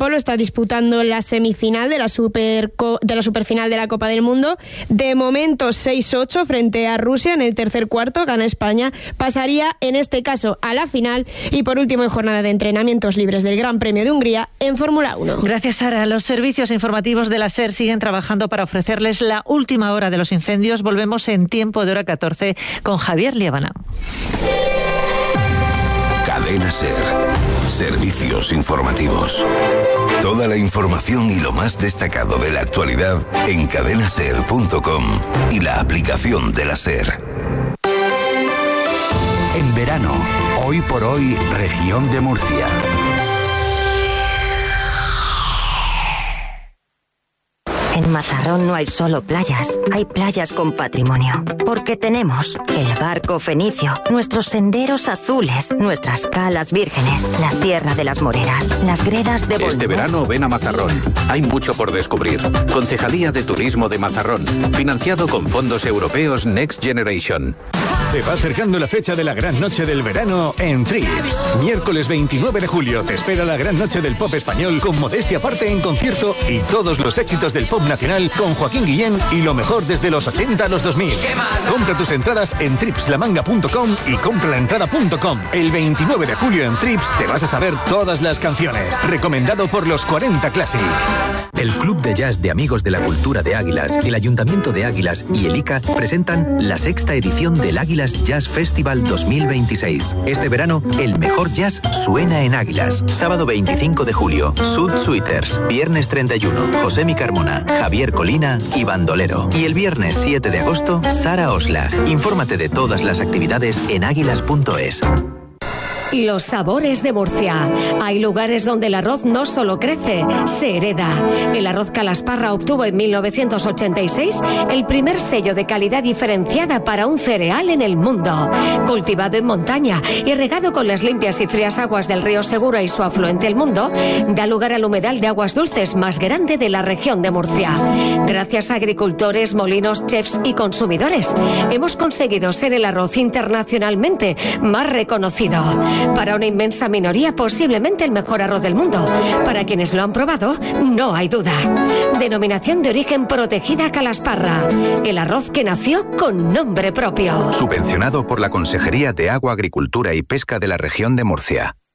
Polo está disputando la semifinal de la superfinal de la Copa del Mundo. De momento 6-8 frente a Rusia en el tercer cuarto, gana España, pasaría en este caso a la final. Y por último, en jornada de entrenamientos libres del Gran Premio de Hungría en Fórmula 1. Gracias, Sara. Los servicios informativos de la SER siguen trabajando para ofrecerles la última hora de los incendios. Volvemos en tiempo de hora 14 con Javier Liébana. Cadena SER. Servicios informativos. Toda la información y lo más destacado de la actualidad en cadenaser.com y la aplicación de la SER. En verano, hoy por hoy, región de Murcia. En Mazarrón no hay solo playas, hay playas con patrimonio. Porque tenemos el barco fenicio, nuestros senderos azules, nuestras calas vírgenes, la Sierra de las Moreras, las gredas de Bolívar. Este verano ven a Mazarrón. Hay mucho por descubrir. Concejalía de Turismo de Mazarrón. Financiado con fondos europeos Next Generation. Se va acercando la fecha de la gran noche del verano en Trips. Miércoles 29 de julio te espera la gran noche del pop español con Modestia Aparte en concierto y todos los éxitos del pop nacional con Joaquín Guillén y lo mejor desde los 80 a los 2000. Compra tus entradas en tripslamanga.com y compralaentrada.com. El 29 de julio en Trips te vas a saber todas las canciones. Recomendado por los 40 Classic. El Club de Jazz de Amigos de la Cultura de Águilas, el Ayuntamiento de Águilas y el ICA presentan la 6ª edición del Águilas Jazz Festival 2026. Este verano, el mejor jazz suena en Águilas. Sábado 25 de julio, Sud Suiters. Viernes 31, Josemi Carmona, Javier Colina y Bandolero. Y el viernes 7 de agosto, Sara Oslag. Infórmate de todas las actividades en águilas.es. Los sabores de Murcia. Hay lugares donde el arroz no solo crece, se hereda. El arroz Calasparra obtuvo en 1986 el primer sello de calidad diferenciada para un cereal en el mundo. Cultivado en montaña y regado con las limpias y frías aguas del río Segura y su afluente El Mundo, da lugar al humedal de aguas dulces más grande de la región de Murcia. Gracias a agricultores, molinos, chefs y consumidores, hemos conseguido ser el arroz internacionalmente más reconocido. Para una inmensa minoría, posiblemente el mejor arroz del mundo. Para quienes lo han probado, no hay duda. Denominación de origen protegida Calasparra. El arroz que nació con nombre propio. Subvencionado por la Consejería de Agua, Agricultura y Pesca de la región de Murcia.